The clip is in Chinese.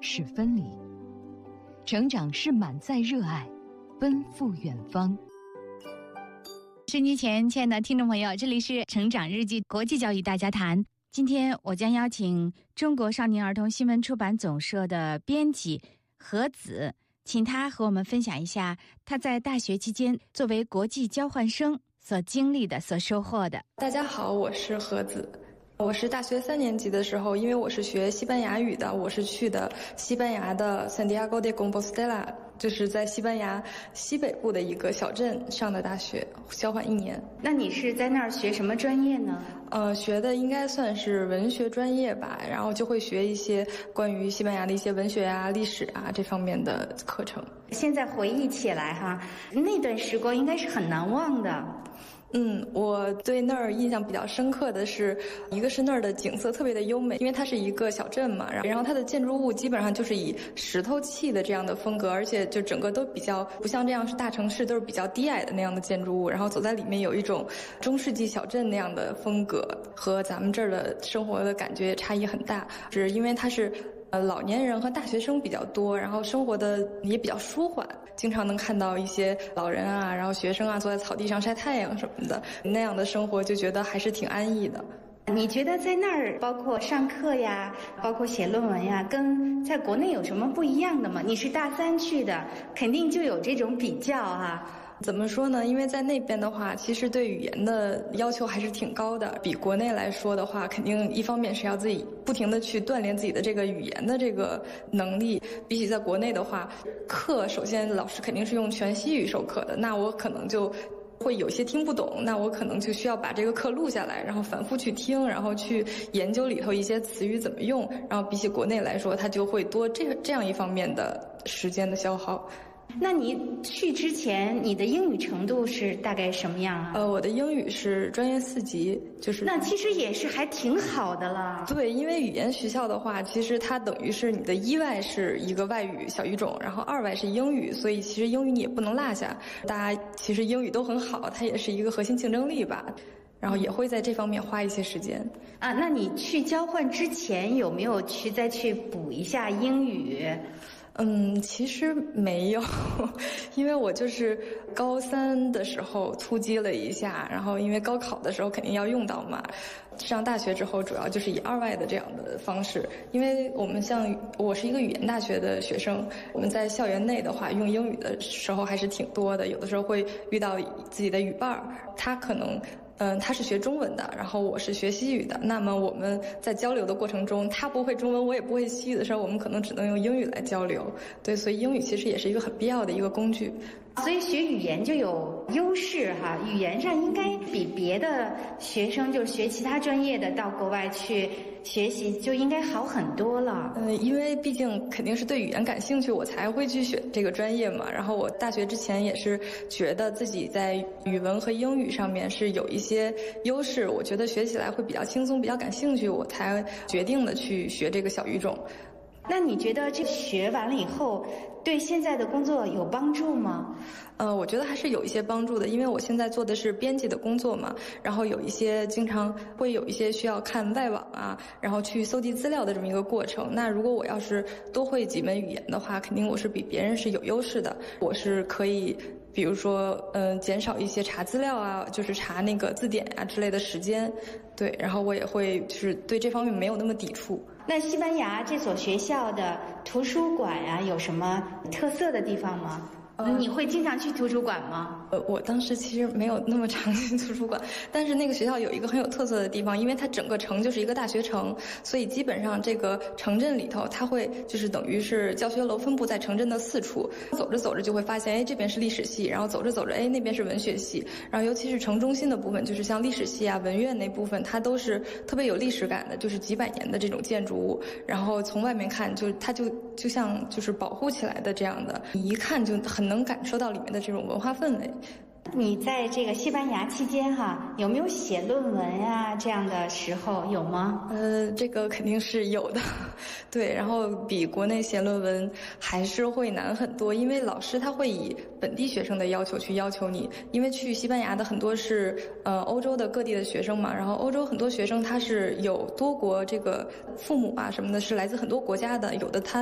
是分离，成长是满载热爱，奔赴远方。 收音机前，亲爱的听众朋友，这里是成长日记国际教育大家谈。今天我将邀请中国少年儿童新闻出版总社的编辑何子，请他和我们分享一下他在大学期间作为国际交换生所经历的、所收获的。 大家好，我是何子。我是大学3年级的时候，因为我是学西班牙语的，我是去的西班牙的 Santiago de Compostela， 就是在西班牙西北部的一个小镇上的大学，交换1年。 那你是在那儿学什么专业呢？ 学的应该算是文学专业吧，然后就会学一些关于西班牙的一些文学啊、历史啊这方面的课程。 现在回忆起来哈，那段时光应该是很难忘的。 我对那儿印象比较深刻的是，一个是那儿的景色特别的优美，因为它是一个小镇嘛，然后它的建筑物基本上就是以石头砌的这样的风格，而且就整个都比较不像这样是大城市，都是比较低矮的那样的建筑物，然后走在里面有一种中世纪小镇那样的风格，和咱们这儿的生活的感觉差异很大，是因为它是老年人和大学生比较多，然后生活的也比较舒缓，经常能看到一些老人啊，然后学生啊坐在草地上晒太阳什么的，那样的生活就觉得还是挺安逸的。 你觉得在那儿包括上课呀，包括写论文呀，跟在国内有什么不一样的吗？你是大3去的，肯定就有这种比较哈。 怎么说呢？因为在那边的话，其实对语言的要求还是挺高的。比国内来说的话，肯定一方面是要自己不停地去锻炼自己的这个语言的这个能力。比起在国内的话，课首先老师肯定是用全西语授课的，那我可能就会有些听不懂，那我可能就需要把这个课录下来，然后反复去听，然后去研究里头一些词语怎么用。然后比起国内来说，它就会多这样一方面的时间的消耗。 那你去之前，你的英语程度是大概什么样啊？ 我的英语是专业4级，就是那其实也是还挺好的了。 对，因为语言学校的话，其实它等于是你的1外是一个外语小语种，然后2外是英语，所以其实英语你也不能落下。大家其实英语都很好，它也是一个核心竞争力吧。然后也会在这方面花一些时间。 那你去交换之前有没有再去补一下英语？ 其实没有，因为我就是高3的时候突击了一下，然后因为高考的时候肯定要用到嘛。上大学之后主要就是以2外的这样的方式，因为我是一个语言大学的学生，我们在校园内的话用英语的时候还是挺多的，有的时候会遇到自己的语伴儿，他可能他是学中文的，然后我是学西语的，那么我们在交流的过程中，他不会中文，我也不会西语的时候，我们可能只能用英语来交流。对，所以英语其实也是一个很必要的一个工具。 所以学语言就有优势哈，语言上应该比别的学生就是学其他专业的到国外去学习就应该好很多了。 因为毕竟肯定是对语言感兴趣，我才会去选这个专业嘛。然后我大学之前也是觉得自己在语文和英语上面是有一些优势，我觉得学起来会比较轻松，比较感兴趣，我才决定的去学这个小语种。 那你觉得这学完了以后对现在的工作有帮助吗？ 我觉得还是有一些帮助的，因为我现在做的是编辑的工作嘛，然后有一些经常会有一些需要看外网啊，然后去搜集资料的这么一个过程。那如果我要是多会几门语言的话，肯定我是比别人是有优势的，我是可以比如说减少一些查资料啊，就是查那个字典啊之类的时间。对，然后我也会就是对这方面没有那么抵触。 那西班牙这所学校的图书馆啊，有什么特色的地方吗？你会经常去图书馆吗？ 我当时其实没有那么常去图书馆，但是那个学校有一个很有特色的地方，因为它整个城就是一个大学城，所以基本上这个城镇里头，它会就是等于是教学楼分布在城镇的4处，走着走着就会发现，这边是历史系，然后走着走着，那边是文学系，然后尤其是城中心的部分，就是像历史系啊、文院那部分，它都是特别有历史感的，就是几百年的这种建筑物，然后从外面看，它就像就是保护起来的这样的，你一看就很能感受到里面的这种文化氛围。 你在这个西班牙期间哈，有没有写论文啊这样的时候有吗？ 这个肯定是有的，对，然后比国内写论文还是会难很多，因为老师他会以本地学生的要求去要求你，因为去西班牙的很多是欧洲的各地的学生嘛，然后欧洲很多学生他是有多国这个父母啊什么的是来自很多国家的，有的他